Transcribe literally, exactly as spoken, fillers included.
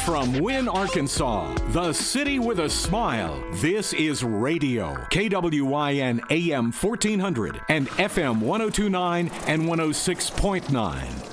from Wynne, Arkansas, the city with a smile. This is radio. K W Y N A M fourteen hundred and F M one oh two point nine and one oh six point nine.